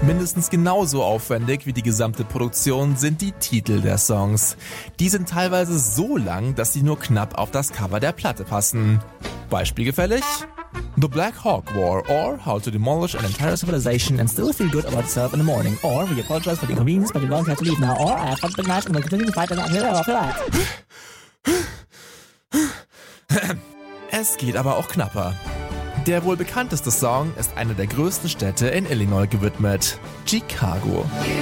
Mindestens genauso aufwendig wie die gesamte Produktion sind die Titel der Songs. Die sind teilweise so lang, dass sie nur knapp auf das Cover der Platte passen. Beispielgefällig? The Black Hawk War or How to Demolish an Entire Civilization and still feel good about yourself in the morning. Or we apologize for the inconvenience, but you're going to have to leave now. Or I have fun big night and we'll continue to fight and after that. Es geht aber auch knapper. Der wohl bekannteste Song ist einer der größten Städte in Illinois gewidmet: Chicago.